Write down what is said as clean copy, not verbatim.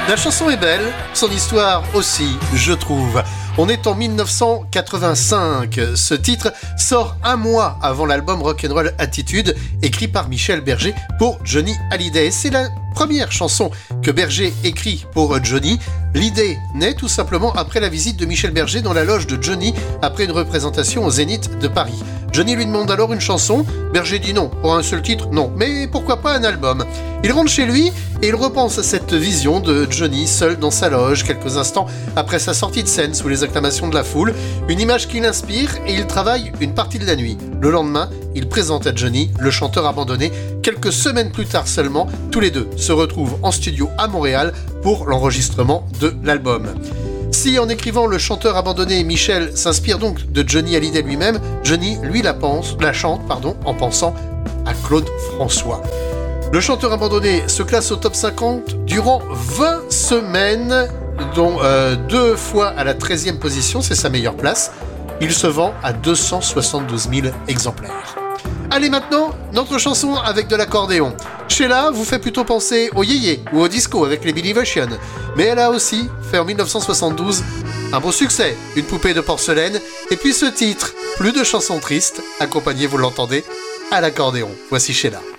La chanson est belle, son histoire aussi, je trouve. On est en 1985. Ce titre sort un mois avant l'album Rock'n'Roll Attitude, écrit par Michel Berger pour Johnny Hallyday. C'est la première chanson que Berger écrit pour Johnny. L'idée naît tout simplement après la visite de Michel Berger dans la loge de Johnny après une représentation au Zénith de Paris. Johnny lui demande alors une chanson. Berger dit non. Pour un seul titre, non. Mais pourquoi pas un album ? Il rentre chez lui et il repense à cette vision de Johnny seul dans sa loge quelques instants après sa sortie de scène sous les acclamations de la foule. Une image qui l'inspire et il travaille une partie de la nuit. Le lendemain, il présente à Johnny le chanteur abandonné. Quelques semaines plus tard seulement, tous les deux se retrouvent en studio à Montréal pour l'enregistrement de l'album. Si en écrivant Le chanteur abandonné, Michel s'inspire donc de Johnny Hallyday lui-même, Johnny, lui, la chante en pensant à Claude François. Le chanteur abandonné se classe au top 50 durant 20 semaines, dont 2 fois à la 13e position, c'est sa meilleure place. Il se vend à 272 000 exemplaires. Allez maintenant, notre chanson avec de l'accordéon. Sheila vous fait plutôt penser au yéyé ou au disco avec les Believation, mais elle a aussi fait en 1972 un beau succès, une poupée de porcelaine, et puis ce titre, plus de chansons tristes, accompagné, vous l'entendez, à l'accordéon. Voici Sheila.